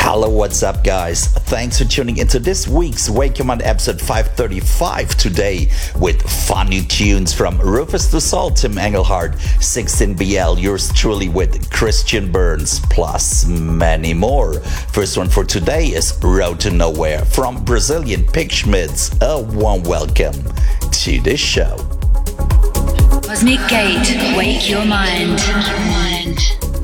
Hello, what's up, guys? Thanks for tuning into this week's Wake Your Mind episode 535 today with fun new tunes from Rufus Du Sol, Tim Engelhardt, 16BL, yours truly with Christian Burns, plus many more. First one for today is Road to Nowhere from Brazilian Pig Schmidt. A warm welcome to the show. Cosmic Gate, Wake Your Mind.